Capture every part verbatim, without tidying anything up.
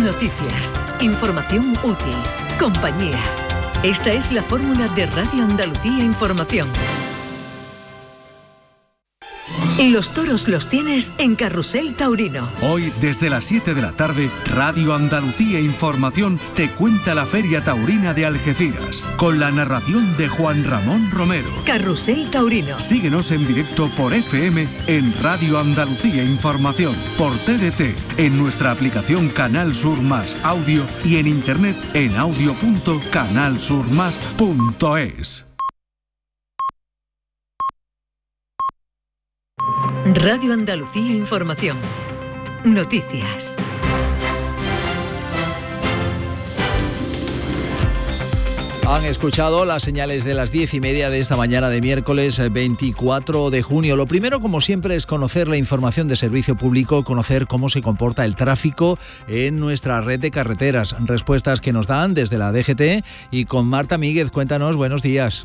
Noticias, información útil, compañía. Esta es la fórmula de Radio Andalucía Información. Los toros los tienes en Carrusel Taurino. Hoy, desde las siete de la tarde, Radio Andalucía Información te cuenta la Feria Taurina de Algeciras, con la narración de Juan Ramón Romero. Carrusel Taurino. Síguenos en directo por F M en Radio Andalucía Información, por T D T, en nuestra aplicación Canal Sur Más Audio y en internet en audio punto canal sur más punto es. Radio Andalucía Información. Noticias. Han escuchado las señales de las diez y media de esta mañana de miércoles veinticuatro de junio. Lo primero, como siempre, es conocer la información de servicio público, conocer cómo se comporta el tráfico en nuestra red de carreteras. Respuestas que nos dan desde la D G T y con Marta Míguez. Cuéntanos, buenos días.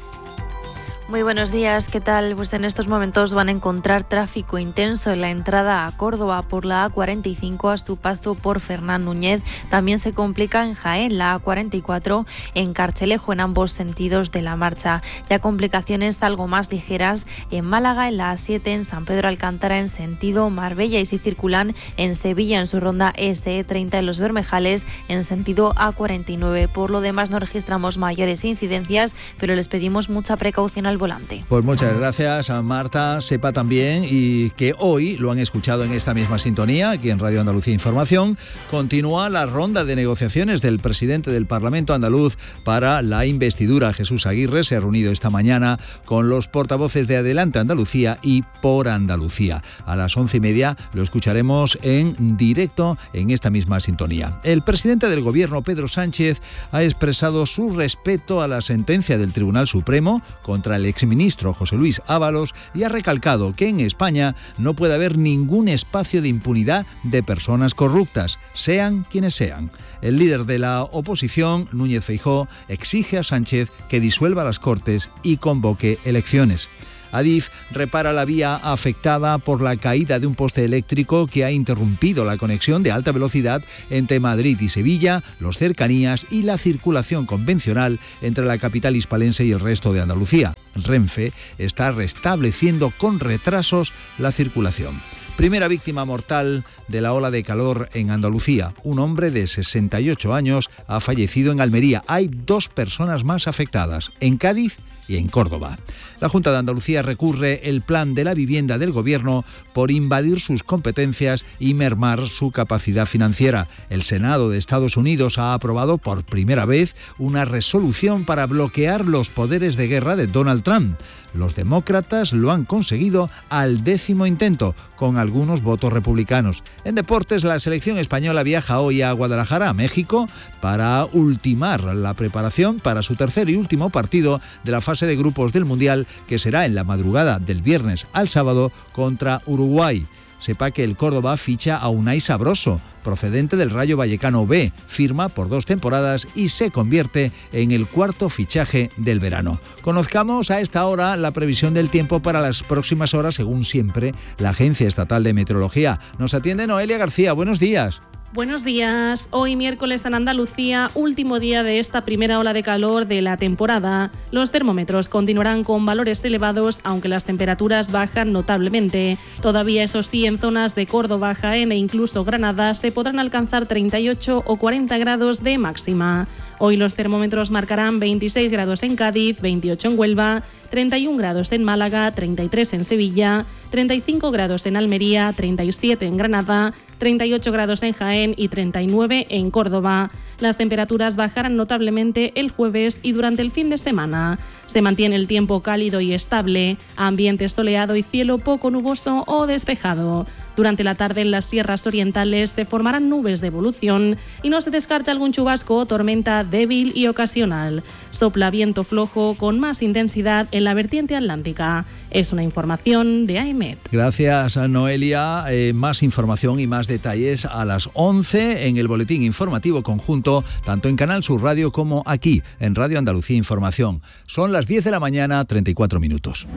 Muy buenos días, ¿qué tal? Pues en estos momentos van a encontrar tráfico intenso en la entrada a Córdoba por la A cuarenta y cinco a su paso por Fernán Núñez. También se complica en Jaén, la A cuarenta y cuatro en Carchelejo en ambos sentidos de la marcha. Ya complicaciones algo más ligeras en Málaga, en la A siete en San Pedro Alcántara en sentido Marbella y si circulan en Sevilla en su ronda S E treinta en Los Bermejales en sentido A cuarenta y nueve. Por lo demás no registramos mayores incidencias, pero les pedimos mucha precaución al volante. Pues muchas gracias a Marta. Sepa también y que hoy lo han escuchado en esta misma sintonía, aquí en Radio Andalucía Información, continúa la ronda de negociaciones del presidente del Parlamento andaluz para la investidura. Jesús Aguirre se ha reunido esta mañana con los portavoces de Adelante Andalucía y Por Andalucía. A las once y media lo escucharemos en directo en esta misma sintonía. El presidente del Gobierno, Pedro Sánchez, ha expresado su respeto a la sentencia del Tribunal Supremo contra el exministro José Luis Ábalos y ha recalcado que en España no puede haber ningún espacio de impunidad de personas corruptas, sean quienes sean. El líder de la oposición, Núñez Feijóo, exige a Sánchez que disuelva las Cortes y convoque elecciones. Adif repara la vía afectada por la caída de un poste eléctrico que ha interrumpido la conexión de alta velocidad entre Madrid y Sevilla, los cercanías y la circulación convencional entre la capital hispalense y el resto de Andalucía. Renfe está restableciendo con retrasos la circulación. Primera víctima mortal de la ola de calor en Andalucía. Un hombre de sesenta y ocho años ha fallecido en Almería. Hay dos personas más afectadas, en Cádiz y en Córdoba. La Junta de Andalucía recurre el plan de la vivienda del Gobierno por invadir sus competencias y mermar su capacidad financiera. El Senado de Estados Unidos ha aprobado por primera vez una resolución para bloquear los poderes de guerra de Donald Trump. Los demócratas lo han conseguido al décimo intento, con algunos votos republicanos. En deportes, la selección española viaja hoy a Guadalajara, a México, para ultimar la preparación para su tercer y último partido de la fase de grupos del Mundial, que será en la madrugada del viernes al sábado contra Uruguay. Sepa que el Córdoba ficha a Unai Sabroso, procedente del Rayo Vallecano B, firma por dos temporadas y se convierte en el cuarto fichaje del verano. Conozcamos a esta hora la previsión del tiempo para las próximas horas, según siempre, la Agencia Estatal de Meteorología. Nos atiende Noelia García. Buenos días. Buenos días. Hoy miércoles en Andalucía, último día de esta primera ola de calor de la temporada. Los termómetros continuarán con valores elevados, aunque las temperaturas bajan notablemente. Todavía, eso sí, en zonas de Córdoba, Jaén e incluso Granada se podrán alcanzar treinta y ocho o cuarenta grados de máxima. Hoy los termómetros marcarán veintiséis grados en Cádiz, veintiocho en Huelva, treinta y un grados en Málaga, treinta y tres en Sevilla, treinta y cinco grados en Almería, treinta y siete en Granada, treinta y ocho grados en Jaén y treinta y nueve en Córdoba. Las temperaturas bajarán notablemente el jueves y durante el fin de semana. Se mantiene el tiempo cálido y estable, ambiente soleado y cielo poco nuboso o despejado. Durante la tarde en las sierras orientales se formarán nubes de evolución y no se descarta algún chubasco o tormenta débil y ocasional. Sopla viento flojo con más intensidad en la vertiente atlántica. Es una información de A E M E T. Gracias, Noelia. Eh, más información y más detalles a las once en el boletín informativo conjunto, tanto en Canal Sur Radio como aquí en Radio Andalucía Información. Son las diez de la mañana, treinta y cuatro minutos.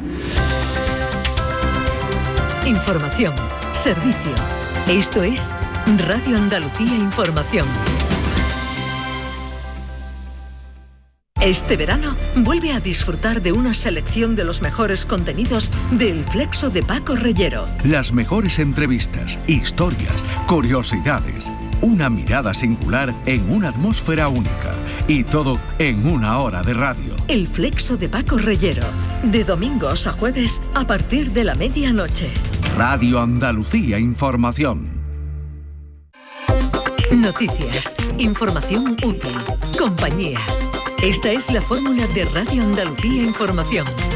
Información, servicio. Esto es Radio Andalucía Información. Este verano, vuelve a disfrutar de una selección de los mejores contenidos del Flexo de Paco Reyero. Las mejores entrevistas, historias, curiosidades, una mirada singular en una atmósfera única. Y todo en una hora de radio. El Flexo de Paco Reyero, de domingos a jueves a partir de la medianoche. Radio Andalucía Información. Noticias, información útil, compañía. Esta es la fórmula de Radio Andalucía Información.